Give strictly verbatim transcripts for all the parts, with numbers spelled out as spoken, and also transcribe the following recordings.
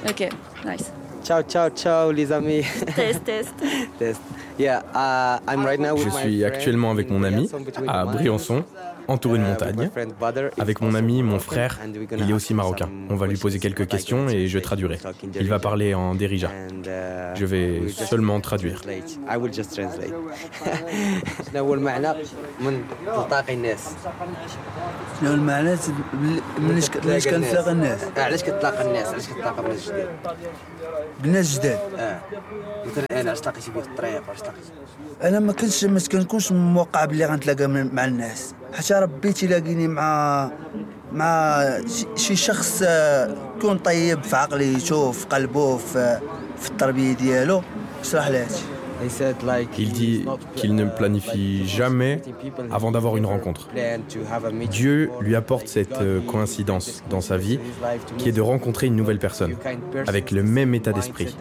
Ok, nice. Ciao, ciao, ciao les amis. Test, test. Test. Yeah, uh, I'm right now with Je my suis friend actuellement avec mon in ami Briançon, between à the Briançon, mountains. entouré de Uh, with montagnes. my friend Badr, Avec it's mon ami, also mon Moroccan, frère, and we're gonna il est have aussi marocain. some On va lui poser questions quelques that I questions can et je translate. traduirai. Talk in Il va Darija. parler en Derija. And, uh, Je vais we'll just seulement traduire. translate. I will just translate. شنو هو المعنى من تلتقي الناس؟ شنو المعنى مناش مناش كنتلاقى الناس؟ اه علاش كتلاقى الناس؟ علاش كتلاقى بناس جداد؟ بناس جداد. اه مثلا انا علاش تلاقيتي بيه في الطريق علاش تلاقيتي؟ انا ما كنتش ما كنكونش موقع بلي غنتلاقى مع الناس حتى ربي تيلاقيني مع مع شي شخص يكون طيب في عقليته في قلبه في في التربيه ديالو. اشرح لي هادشي. Il dit qu'il ne planifie jamais avant d'avoir une rencontre. Dieu lui apporte cette coïncidence dans sa vie qui est de rencontrer une nouvelle personne avec le même état d'esprit.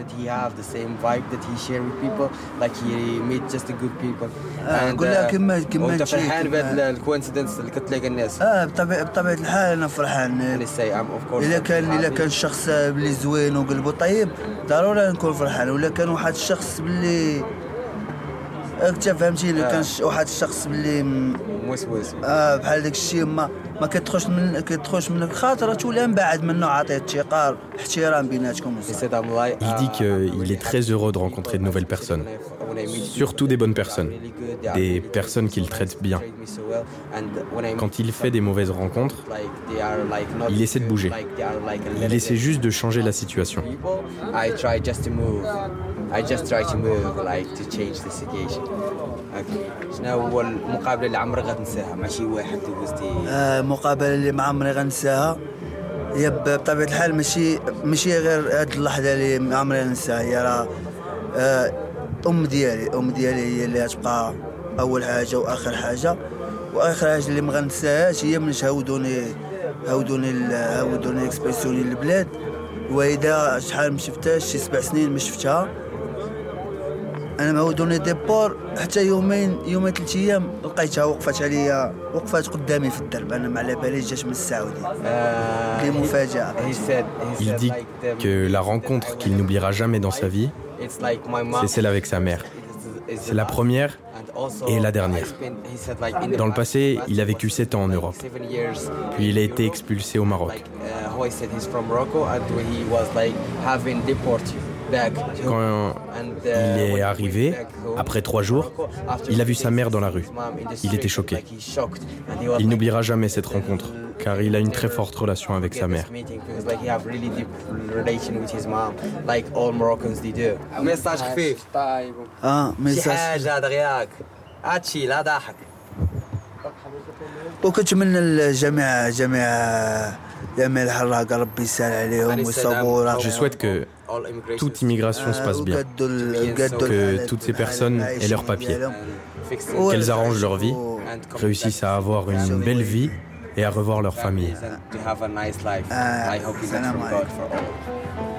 نقول لها كما كما انت فرحان بهذا الكوينسيدنس اللي كتلاقى الناس؟ اه بطبيعه بطبيعه الحال انا فرحان. الا كان الا كان شخص بلي زوين وقلبه طيب ضروري نكون فرحان. ولا كان واحد الشخص بلي انت فهمتي الا كان واحد الشخص بلي موسوس اه بحال داك الشيء ما ما كتخرجش من كتخرج من الخاطر تولي من بعد منه عطيه الثقه احترام بيناتكم. Il dit qu'il est très heureux de rencontrer de nouvelles personnes, surtout des bonnes personnes, des personnes qu'il traite bien. Quand il fait des mauvaises rencontres, il essaie de bouger. Il essaie juste de changer la situation. I just try to move like to change the situation. شنو هو المقابله اللي عمرك غتنساها مع شي واحد دوزتي؟ آه المقابله اللي ما عمري غنساها هي بطبيعه الحال ماشي ماشي غير هاد اللحظه اللي ما عمري غنساها. هي راه آه ام ديالي ام ديالي هي اللي غتبقى اول حاجه واخر حاجه. واخر حاجه اللي ما غنساهاش هي من هاودوني هاودوني هاودوني اكسبرسيوني البلاد. واذا شحال ما شفتهاش شي سبع سنين ما شفتها. انا معودوني ديبور حتى يومين يومين ثلاث ايام لقيتها وقفت عليا وقفت قدامي في الدرب. انا ما على باليش جات من السعوديه. دي مفاجاه. Il dit que la rencontre qu'il n'oubliera jamais dans sa vie, c'est celle avec sa mère. C'est la première et la dernière. Dans le passé, il a vécu sept ans en Europe. Puis il a été expulsé au Maroc. Quand il est arrivé, après trois jours, il a vu sa mère dans la rue. Il était choqué. Il n'oubliera jamais cette rencontre, car il a une très forte relation avec sa mère. ميساج خفيف. اه شي ميساج حاجه دغياك هادشي لا ضحك. وكنتمنى الجميع جميع جميع الحراق ربي يسهل عليهم ويصبروا. Je souhaite que toute immigration se passe bien, que toutes ces personnes aient leurs papiers, qu'elles arrangent leur vie, réussissent à avoir une belle vie et à revoir leur famille. To have a nice life. I hope you get from God for all.